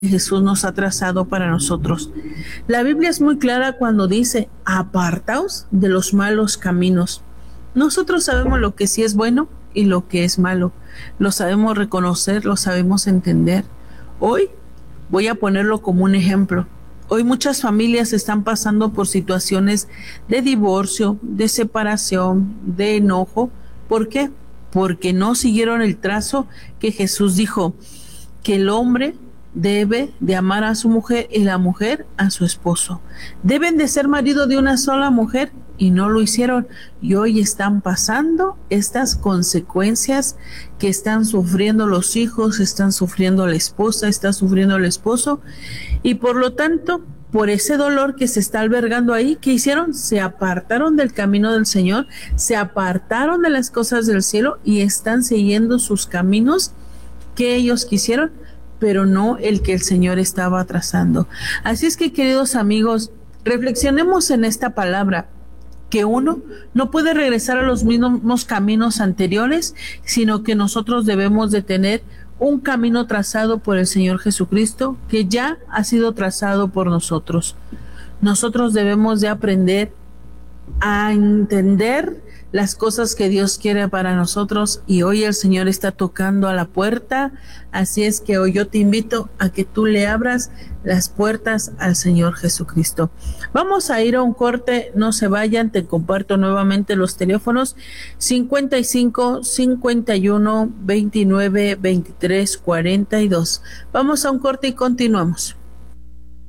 Jesús nos ha trazado para nosotros. La Biblia es muy clara cuando dice, apartaos de los malos caminos. Nosotros sabemos lo que sí es bueno y lo que es malo. Lo sabemos reconocer, lo sabemos entender. Hoy voy a ponerlo como un ejemplo. Hoy muchas familias están pasando por situaciones de divorcio, de separación, de enojo. ¿Por qué? Porque no siguieron el trazo que Jesús dijo, que el hombre debe de amar a su mujer y la mujer a su esposo. Deben de ser marido de una sola mujer y no lo hicieron. Y hoy están pasando estas consecuencias que están sufriendo los hijos, están sufriendo la esposa, está sufriendo el esposo. Y por lo tanto, por ese dolor que se está albergando ahí, ¿qué hicieron? Se apartaron del camino del Señor, se apartaron de las cosas del cielo y están siguiendo sus caminos que ellos quisieron, pero no el que el Señor estaba trazando. Así es que, queridos amigos, reflexionemos en esta palabra, que uno no puede regresar a los mismos caminos anteriores, sino que nosotros debemos de tener un camino trazado por el Señor Jesucristo, que ya ha sido trazado por nosotros. Nosotros debemos de aprender a entender las cosas que Dios quiere para nosotros, y hoy el Señor está tocando a la puerta. Así es que hoy yo te invito a que tú le abras las puertas al Señor Jesucristo. Vamos a ir a un corte, no se vayan, te comparto nuevamente los teléfonos 55 51 29 23 42. Vamos a un corte y continuamos.